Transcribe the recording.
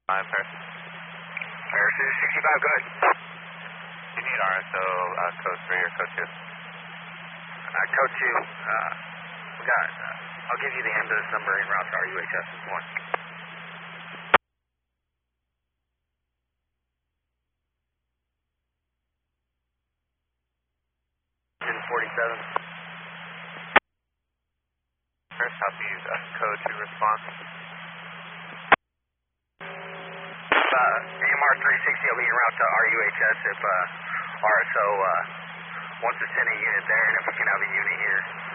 Paris is 65, go ahead. You need RSO code 3 or code 2? Code 2, we got, I'll give you the end of this number en route to RUHS this morning. 47. Paris, copy code 2 response. AMR 360 will be en route to RUHS if RSO wants to send a unit there, and if we can have a unit here.